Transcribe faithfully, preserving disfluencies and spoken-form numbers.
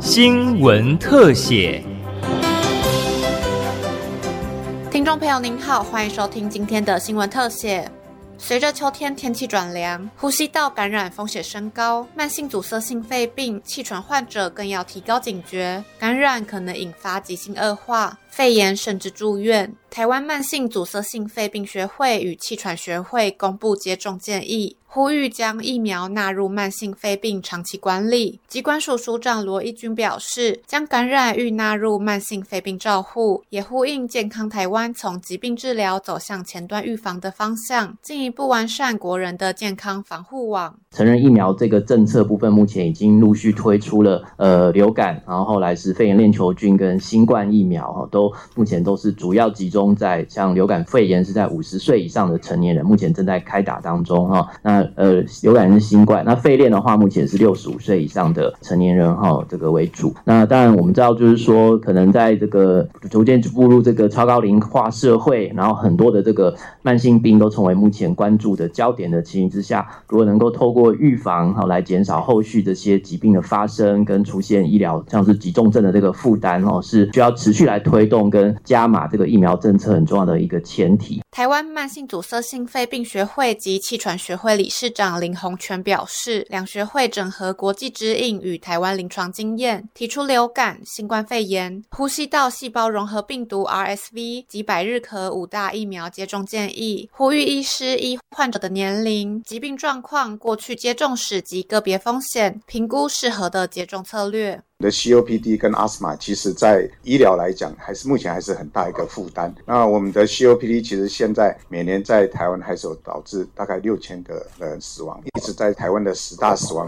新闻特写。 听众朋友您好，欢迎收听今天的新闻特写。随着秋天天气转凉，呼吸道感染风险升高，慢性阻塞性肺病、气喘患者更要提高警觉，感染可能引发急性恶化、肺炎甚至住院。台湾慢性阻塞性肺病学会与气喘学会公布接种建议，呼吁将疫苗纳入慢性肺病长期管理。疾管署署长罗一军表示，将感染预纳入慢性肺病照护，也呼应健康台湾从疾病治疗走向前端预防的方向，进一步完善国人的健康防护网。 成人疫苗这个政策部分，目前已经陆续推出了呃流感，然后后来是肺炎链球菌跟新冠疫苗，都目前都是主要集中在像流感肺炎是在五十岁以上的成年人，目前正在开打当中哈。那呃流感是新冠，那肺链的话目前是六十五岁以上的成年人哈这个为主。那当然我们知道就是说，可能在这个逐渐步入这个超高龄化社会，然后很多的这个慢性病都成为目前关注的焦点的情形之下，如果能够透过预防好来减少后续这些疾病的发生跟出现医疗像是急重症的这个负担哦，是需要持续来推动跟加码这个疫苗政策很重要的一个前提。 台湾慢性阻塞性肺病学会及气喘学会理事长林宏全表示，两学会整合国际指引与台湾临床经验，提出流感、新冠肺炎、呼吸道细胞融合病毒 R S V 及百日咳五大疫苗接种建议，呼吁医师依患者的年龄、疾病状况、过去接种史及个别风险，评估适合的接种策略。 的 C O P D 跟 asthma 其实在医疗来讲还是目前还是很大一个负担。那我们的 C O P D 其实现在每年在台湾还是有导致大概六千个人死亡，一直在台湾的十大死亡